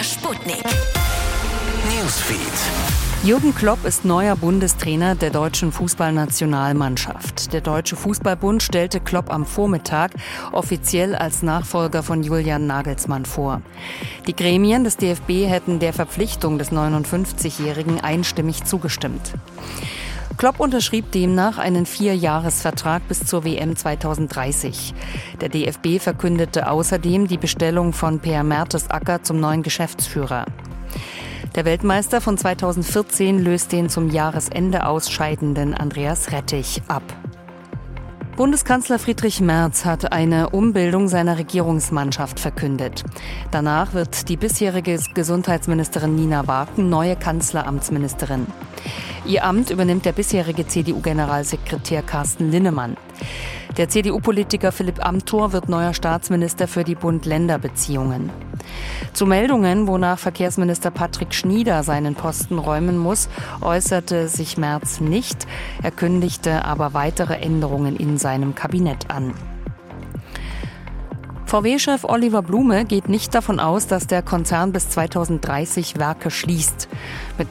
Sputnik. Newsfeed. Jürgen Klopp ist neuer Bundestrainer der deutschen Fußballnationalmannschaft. Der Deutsche Fußballbund stellte Klopp am Vormittag offiziell als Nachfolger von Julian Nagelsmann vor. Die Gremien des DFB hätten der Verpflichtung des 59-Jährigen einstimmig zugestimmt. Klopp unterschrieb demnach einen 4-Jahres-Vertrag bis zur WM 2030. Der DFB verkündete außerdem die Bestellung von Per Mertesacker zum neuen Geschäftsführer. Der Weltmeister von 2014 löst den zum Jahresende ausscheidenden Andreas Rettich ab. Bundeskanzler Friedrich Merz hat eine Umbildung seiner Regierungsmannschaft verkündet. Danach wird die bisherige Gesundheitsministerin Nina Wagen neue Kanzleramtsministerin. Ihr Amt übernimmt der bisherige CDU-Generalsekretär Carsten Linnemann. Der CDU-Politiker Philipp Amthor wird neuer Staatsminister für die Bund-Länder-Beziehungen. Zu Meldungen, wonach Verkehrsminister Patrick Schnieder seinen Posten räumen muss, äußerte sich Merz nicht. Er kündigte aber weitere Änderungen in seinem Kabinett an. VW-Chef Oliver Blume geht nicht davon aus, dass der Konzern bis 2030 Werke schließt. Mit